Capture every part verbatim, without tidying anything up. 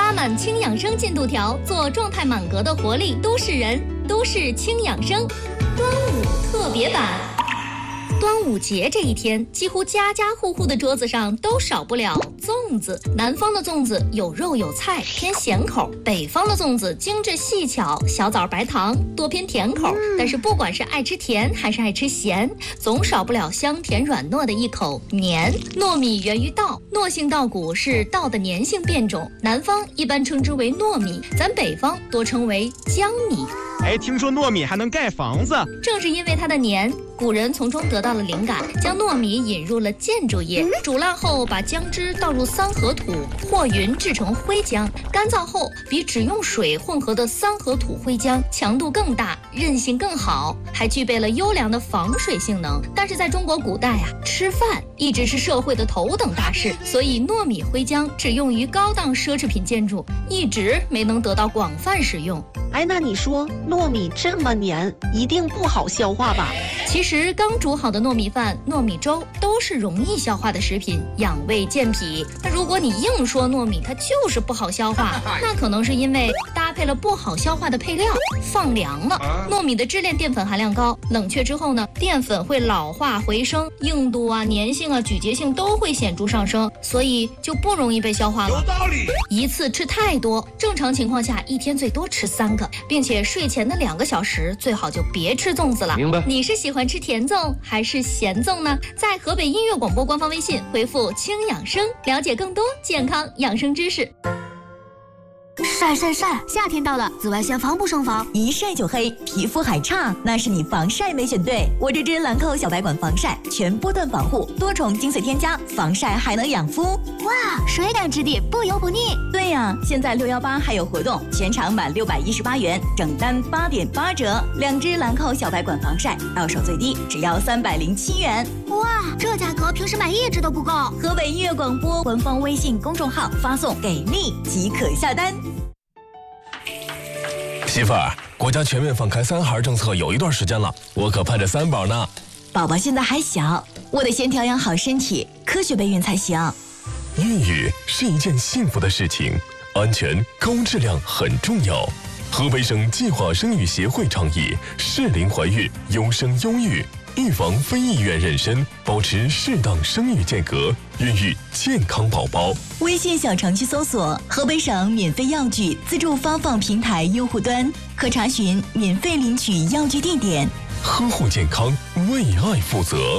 拉满轻养生进度条，做状态满格的活力都市人。都市轻养生，端午特别版。端午节这一天，几乎家家户户的桌子上都少不了粽子。南方的粽子有肉有菜，偏咸口；北方的粽子精致细巧，小枣白糖，多偏甜口。嗯、但是不管是爱吃甜还是爱吃咸，总少不了香甜软糯的一口黏。糯米源于稻，糯性稻谷是稻的粘性变种，南方一般称之为糯米，咱北方多称为江米。 哎，听说糯米还能盖房子， 正是因为它的黏，古人从中得到了灵感，将糯米引入了建筑业。煮烂后，把浆汁倒入三合土和匀制成灰浆，干燥后比只用水混合的三合土灰浆强度更大，韧性更好，还具备了优良的防水性能。但是在中国古代啊，吃饭一直是社会的头等大事，所以糯米灰浆只用于高档奢侈品建筑，一直没能得到广泛使用。 哎，那你说糯米这么黏，一定不好消化吧？ 其实刚煮好的糯米饭、糯米粥都是容易消化的食品，养胃健脾。那如果你硬说糯米它就是不好消化，那可能是因为搭配了不好消化的配料，放凉了。糯米的支链淀粉含量高，冷却之后呢，淀粉会老化回升，硬度啊、粘性啊、咀嚼性都会显著上升，所以就不容易被消化了。有道理。一次吃太多，正常情况下一天最多吃三个，并且睡前的两个小时最好就别吃粽子了。 明白。 你是喜欢吃甜粽还是咸粽呢？在河北音乐广播官方微信回复轻养生，了解更多健康养生知识。 晒晒晒，夏天到了，紫外线防不胜防， 一晒就黑，皮肤还差，那是你防晒没选对。我这支兰蔻小白管防晒，全波段防护，多重精粹添加，防晒还能养肤。 哇，水感质地，不油不腻。 对呀、啊，现在六一八还有活动，全场满六百一十八元，整单八点八折。两支兰蔻小白管防晒，到手最低只要三百零七元。 哇，这价格平时买一支都不够。 河北音乐广播官方微信公众号发送给力即可下单。 媳妇儿，国家全面放开三孩政策有一段时间了，我可盼着三宝呢。 宝宝现在还小，我得先调养好身体，科学备孕才行。 孕育是一件幸福的事情，安全高质量很重要。河北省计划生育协会倡议适龄怀孕，优生优育，预防非意愿妊娠，保持适当生育间隔，孕育健康宝宝。 微信小程序搜索河北省免费药具自助发放平台用户端，可查询免费领取药具地点。 呵护健康，为爱负责。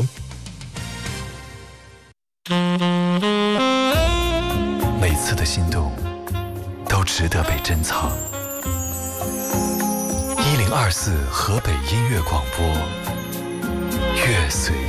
每次的心动都值得被珍藏。一零二四河北音乐广播，乐随